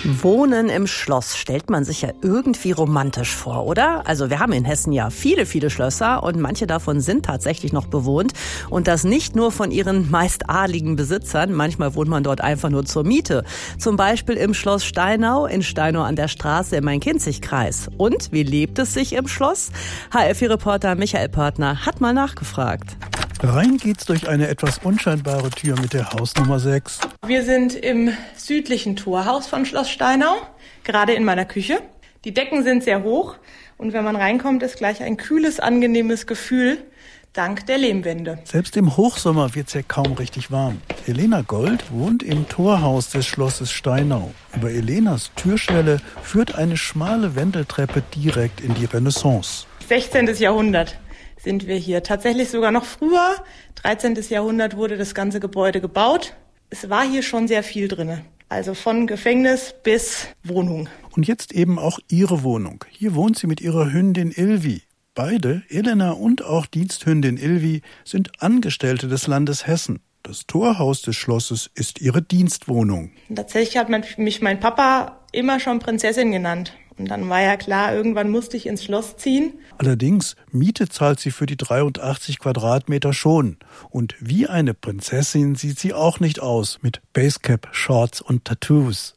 Wohnen im Schloss stellt man sich ja irgendwie romantisch vor, oder? Also wir haben in Hessen ja viele, viele Schlösser und manche davon sind tatsächlich noch bewohnt. Und das nicht nur von ihren meist adligen Besitzern. Manchmal wohnt man dort einfach nur zur Miete. Zum Beispiel im Schloss Steinau, in Steinau an der Straße im Main-Kinzig-Kreis. Und wie lebt es sich im Schloss? HR4-Reporter Michael Pörtner hat mal nachgefragt. Rein geht's durch eine etwas unscheinbare Tür mit der Hausnummer 6. Wir sind im südlichen Torhaus von Schloss Steinau, gerade in meiner Küche. Die Decken sind sehr hoch und wenn man reinkommt, ist gleich ein kühles, angenehmes Gefühl, dank der Lehmwände. Selbst im Hochsommer wird's ja kaum richtig warm. Elena Gold wohnt im Torhaus des Schlosses Steinau. Über Elenas Türschwelle führt eine schmale Wendeltreppe direkt in die Renaissance. 16. Jahrhundert sind wir hier. Tatsächlich sogar noch früher. 13. Jahrhundert wurde das ganze Gebäude gebaut. Es war hier schon sehr viel drin. Also von Gefängnis bis Wohnung. Und jetzt eben auch ihre Wohnung. Hier wohnt sie mit ihrer Hündin Ilvi. Beide, Elena und auch Diensthündin Ilvi, sind Angestellte des Landes Hessen. Das Torhaus des Schlosses ist ihre Dienstwohnung. Tatsächlich hat mich mein Papa immer schon Prinzessin genannt. Und dann war ja klar, irgendwann musste ich ins Schloss ziehen. Allerdings, Miete zahlt sie für die 83 Quadratmeter schon. Und wie eine Prinzessin sieht sie auch nicht aus, mit Basecap, Shorts und Tattoos.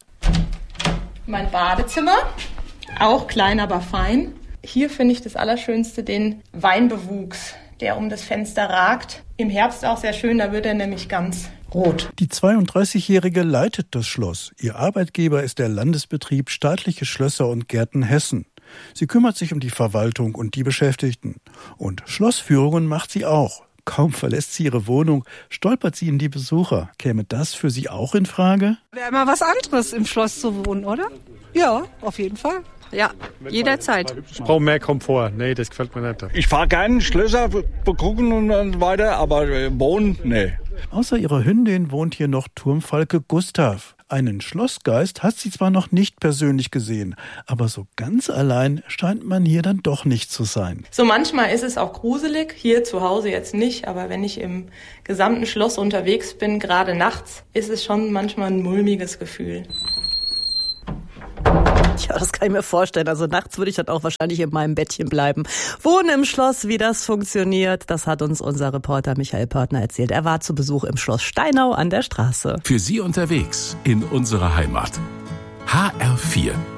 Mein Badezimmer, auch klein, aber fein. Hier finde ich das Allerschönste den Weinbewuchs, der um das Fenster ragt. Im Herbst auch sehr schön, da wird er nämlich ganz rot. Die 32-Jährige leitet das Schloss. Ihr Arbeitgeber ist der Landesbetrieb Staatliche Schlösser und Gärten Hessen. Sie kümmert sich um die Verwaltung und die Beschäftigten. Und Schlossführungen macht sie auch. Kaum verlässt sie ihre Wohnung, stolpert sie in die Besucher. Käme das für Sie auch in Frage? Wäre mal was anderes, im Schloss zu wohnen, oder? Ja, auf jeden Fall. Ja, jederzeit. Ich brauche mehr Komfort. Nee, das gefällt mir nicht. Ich fahre gerne Schlösser begucken und weiter, aber wohnen, nee. Außer ihrer Hündin wohnt hier noch Turmfalke Gustav. Einen Schlossgeist hat sie zwar noch nicht persönlich gesehen, aber so ganz allein scheint man hier dann doch nicht zu sein. So manchmal ist es auch gruselig, hier zu Hause jetzt nicht, aber wenn ich im gesamten Schloss unterwegs bin, gerade nachts, ist es schon manchmal ein mulmiges Gefühl. Ja, das kann ich mir vorstellen. Also nachts würde ich dann auch wahrscheinlich in meinem Bettchen bleiben. Wohnen im Schloss, wie das funktioniert, das hat uns unser Reporter Michael Pörtner erzählt. Er war zu Besuch im Schloss Steinau an der Straße. Für Sie unterwegs in unserer Heimat. HR4